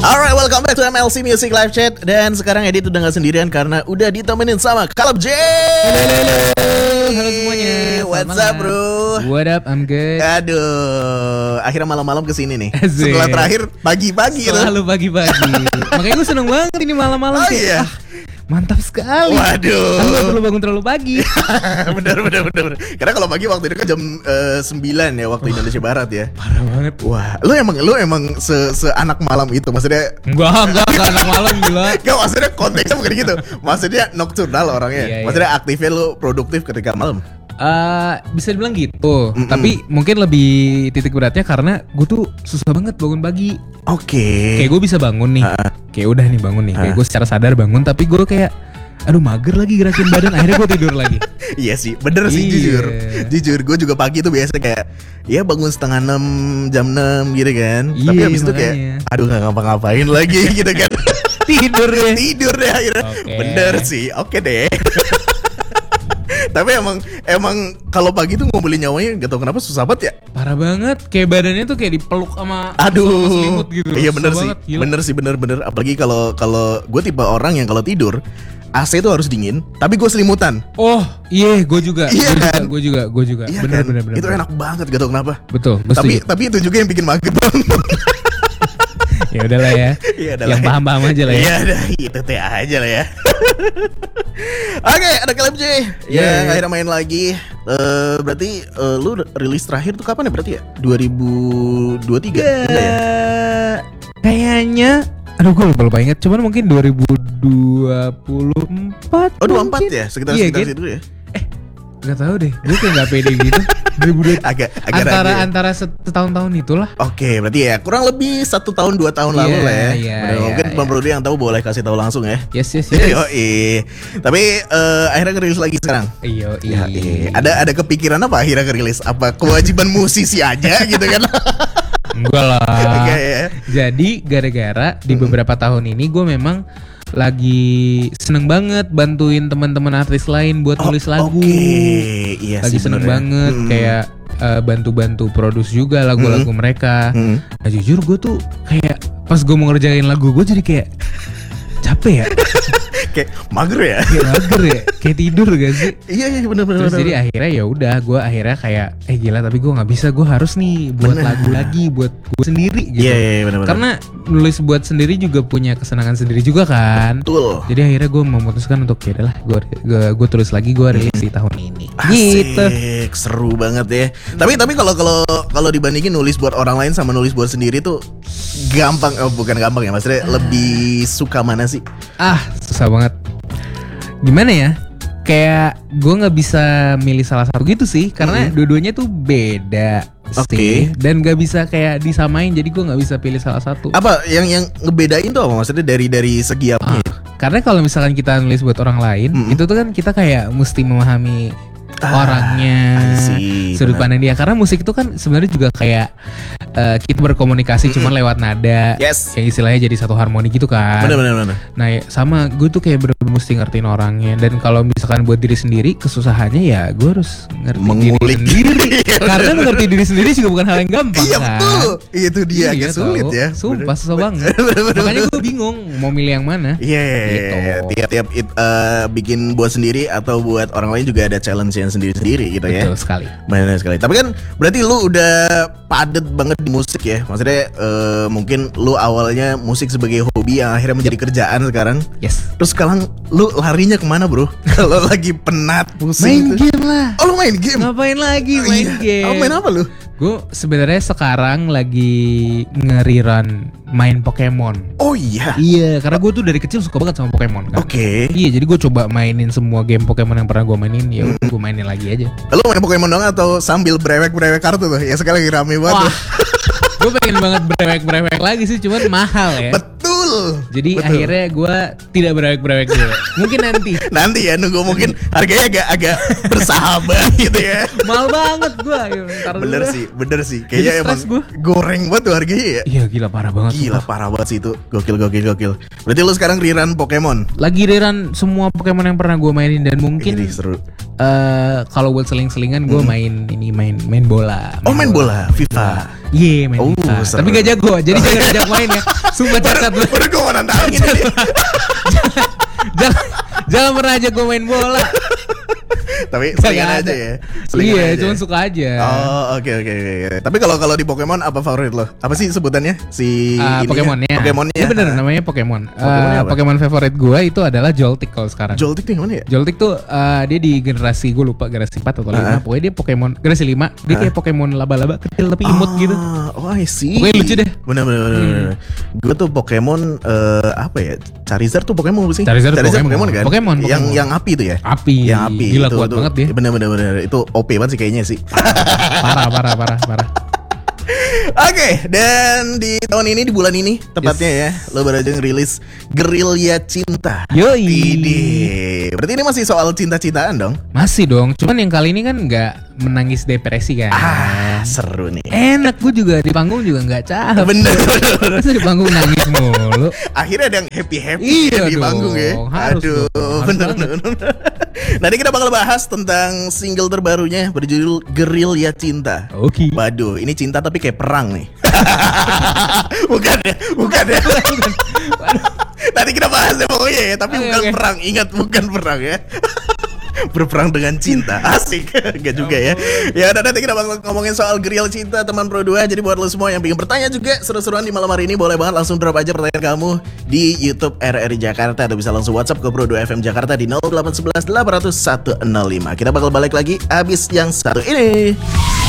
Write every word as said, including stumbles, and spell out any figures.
Alright, welcome back to M L C Music Live Chat. Dan sekarang Edit udah gak sendirian karena udah ditemenin sama Caleb J. Halo semuanya. What's up bro? What up, I'm good. Aduh, akhirnya malam-malam kesini nih. Asik. Setelah terakhir pagi-pagi tuh. Selalu pagi-pagi. Makanya gue seneng banget ini malam-malam. Oh kayak, iya. ah, mantap sekali. Waduh. Aku gak perlu bangun terlalu pagi. bener, bener, bener, bener. Karena kalau pagi waktu itu kan jam uh, sembilan ya waktu Indonesia Barat ya. Parah banget. Wah, lu emang lu emang se, se anak malam itu, maksudnya? Enggak, enggak, enggak anak malam gila. Enggak, maksudnya konteksnya bukan gitu. Maksudnya nocturnal orangnya. Iya, iya. Maksudnya aktifnya lu produktif ketika malam. Uh, bisa dibilang gitu. Mm-mm. Tapi mungkin lebih titik beratnya karena gue tuh susah banget bangun pagi. Oke. Kayak gue bisa bangun nih. Ha. Kayak udah nih bangun nih. Kayak Ha. gue secara sadar bangun, tapi gue kayak aduh mager lagi gerakin badan. Akhirnya gue tidur lagi. Iya sih, bener sih, Iya. jujur. Jujur, gue juga pagi tuh biasa kayak ya bangun setengah enam, jam enam gitu kan. Iya, Tapi habis itu kayak makanya. aduh gak ngapa-ngapain lagi gitu kan. Tidur deh. Tidur deh akhirnya. Oke. Bener sih, oke deh. Tapi emang emang kalau pagi tuh ngumpulin nyawanya gak tau kenapa susah banget ya. Parah banget, kayak badannya tuh kayak dipeluk sama Aduh, sama selimut gitu. iya Susah bener sih, banget, gila. bener sih, bener bener. Apalagi kalau kalau gue tipe orang yang kalau tidur A C itu harus dingin, tapi gue selimutan. Oh, iya, gue juga, Iya gue kan? juga, gue juga, gue juga. Iya Bener, kan? bener, bener. Itu bener. enak banget, gak tau kenapa. Betul, gue Tapi setuju. tapi itu juga yang bikin mager bang. Ya udahlah ya. Iya, adalah Yang ya. paham-paham aja lah ya. Iya, dah itu teh aja lah ya. Oke, ada Caleb J Yeah. yang akhirnya main lagi. Eh, berarti eh, lu rilis terakhir tuh kapan ya berarti ya? dua ribu dua puluh tiga Enggak ya? Eh, Kayaknya, aduh gue lupa lupa ingat. Cuman mungkin dua ribu dua puluh empat. Oh, dua puluh empat mungkin. ya? Sekitar Iya, sekitar kan? situ ya. Gak tau deh, gue kayak gak pede gitu. dua ribu dua puluh Agak agak antara ragu ya. antara setahun-tahun itulah. Oke, berarti ya kurang lebih satu tahun dua tahun lalu Iya, lah ya. iya, Bener, iya, mungkin iya. Bang Brody yang tahu boleh kasih tahu langsung ya. Yes, yes, yes. Yoi. Tapi eh, akhirnya ngerilis lagi sekarang. Iyo, Ya, iya. ada ada kepikiran apa akhirnya ngerilis? Apa kewajiban musisi aja gitu kan? Enggak lah. Oke ya. Jadi gara-gara di beberapa tahun ini gue memang lagi seneng banget bantuin teman-teman artis lain buat Oh, nulis lagu. Oke, iya Lagi sih seneng bener ya. banget Mm. kayak eh, bantu-bantu produce juga lagu-lagu mereka. Mm. Nah jujur gue tuh kayak pas gue mau ngerjain lagu gue jadi kayak capek ya, Kayak mager ya. kayak mager ya, kayak tidur gak sih? Iya iya bener bener. Terus bener. jadi akhirnya ya udah gue akhirnya kayak eh gila tapi gue nggak bisa, gue harus nih buat Bener. lagu lagi buat gue sendiri gitu. Iya iya bener bener. Karena nulis buat sendiri juga punya kesenangan sendiri juga kan. betul. Jadi akhirnya gue memutuskan untuk ya udahlah gue gue gue tulis lagi, gue rilis di tahun ini. Asik, Gitu. seru banget ya. Tapi tapi kalau kalau kalau dibandingin nulis buat orang lain sama nulis buat sendiri tuh gampang, oh bukan gampang ya, maksudnya lebih suka mana sih? Ah susah banget. Gimana ya? Kayak gue nggak bisa milih salah satu gitu sih, karena Mm. dua-duanya tuh beda Oke. sih, dan nggak bisa kayak disamain. Jadi gue nggak bisa pilih salah satu. Apa yang yang ngebedain tuh apa maksudnya dari dari segi apa? Ah, karena kalau misalkan kita nulis buat orang lain, Mm-mm. itu tuh kan kita kayak mesti memahami Ah, orangnya, I see, sudut benar. pandang dia. Karena musik itu kan sebenarnya juga kayak eh, kita berkomunikasi cuman lewat nada, Yes. yang istilahnya jadi satu harmoni gitu kan. Bener bener bener. Nah ya, sama gue tuh kayak bener-bener mesti ngertiin orangnya. Dan kalau misalkan buat diri sendiri, kesusahannya ya gue harus ngerti Mengulik. diri sendiri. Iya, Karena mengerti diri sendiri juga bukan hal yang gampang Iya kan. betul. Itu dia agak Iya, sulit tau. ya. Sumpah susah Bener. banget. Bener, bener, Makanya bener. gue bingung mau milih yang mana. Iya, Gitu. tiap-tiap it, eh, bikin buat sendiri atau buat orang lain juga ada challenge yang sendiri-sendiri gitu ya. Betul sekali. Benar sekali. Tapi kan berarti lu udah padet banget di musik ya. Maksudnya eh, mungkin lu awalnya musik sebagai hobi yang akhirnya menjadi kerjaan sekarang. Yes. Terus sekarang lu larinya kemana bro? Kalau lagi penat, pusing. Main gitu. game lah. Oh lu main game? Ngapain lagi main Iya. game? Oh, main apa lu? Gue sebenarnya sekarang lagi ngeriran main Pokemon. Oh iya. Iya, karena gue tuh dari kecil suka banget sama Pokemon kan. Oke. Iya, jadi gue coba mainin semua game Pokemon yang pernah gue mainin. Ya udah gue mainin lagi aja. Lu main Pokemon dong atau sambil brewek-brewek kartu tuh? Ya sekarang lagi rame banget. Wah, tuh. gue pengen banget brewek-brewek lagi sih, cuman mahal ya. Betul. Jadi Betul. akhirnya gue tidak brewek-brewek dulu. Mungkin nanti. Nanti ya nunggu mungkin harganya agak agak bersahabat gitu ya. Mahal banget gue. Bener sih, bener sih. Kayaknya Jadi emang stres gua. goreng banget tuh harganya ya. Iya gila parah banget. Gila sumpah. parah banget sih itu. Gokil gokil gokil. Berarti lu sekarang rerun Pokemon. Lagi rerun semua Pokemon yang pernah gue mainin, dan mungkin Ini seru. eh kalau buat seling-selingan gue main ini main main bola. Oh main bola, FIFA. Iya main Oh, FIFA. seru. Tapi gak jago, jadi jangan ajak main ya. Sumpah cacat lu. Udah gue mau nantangin ini. jangan, jangan pernah ajak gue main bola. Tapi selingan Gak aja ada. ya. Selingan Iya, aja. cuma suka aja. Oh oke oke oke. oke. Tapi kalau kalau di Pokemon apa favorit lo? Apa sih sebutannya si Ah, ininya? Pokemonnya. Pokemonnya. Iya bener namanya Pokemon. Pokemonnya Eh, apa? Pokemon favorit gue itu adalah Joltik kalau sekarang. Joltik tuh yang mana ya? Joltik tuh eh, dia di generasi gue lupa generasi empat atau lima. Ah. Pokoknya dia Pokemon generasi lima. Dia kayak Pokemon laba-laba kecil tapi imut Ah, gitu. Oh I see. Pokoknya lucu deh. Bener bener bener. bener. Gue tuh Pokemon eh, apa ya? Charizard tuh Pokemon bukan sih? Charizard Pokemon. kan? Pokemon, Yang Pokemon. yang api tuh ya? Api. Yang api. Gila itu, kuat itu, banget dia. Bener bener bener. Itu O P banget sih kayaknya sih. Parah parah parah parah. Oke, dan di tahun ini, di bulan ini tepatnya ya, lo baru aja ngerilis Gerilya Cinta. Yoi. Widih. Berarti ini masih soal cinta-cintaan dong? Masih dong. Cuman yang kali ini kan nggak menangis depresi kan. Ah, seru nih. Enak gue juga di panggung juga nggak capek. Bener, bener, bener. Masa di panggung nangis mulu. Akhirnya ada yang happy-happy Iya di dong, panggung ya. harus Aduh, dong, harus bener, banget. bener, bener. Nanti kita bakal bahas tentang single terbarunya berjudul Gerilya Cinta. Oke. Waduh, ini cinta tapi kayak perang nih. bukan ya, bukan ya. Nanti kita bahas ya pokoknya ya, tapi Oke, bukan oke. perang. Ingat bukan perang ya. Berperang dengan cinta. Asik. Enggak juga ya. Ya udah, nanti kita bakal ngomongin soal Gerilya Cinta teman Pro dua. Jadi buat lo semua yang pengen bertanya juga seru-seruan di malam hari ini, boleh banget langsung drop aja pertanyaan kamu di YouTube R R I Jakarta, atau bisa langsung WhatsApp ke Pro dua F M Jakarta di nol delapan satu satu delapan nol satu satu nol lima. Kita bakal balik lagi abis yang satu ini.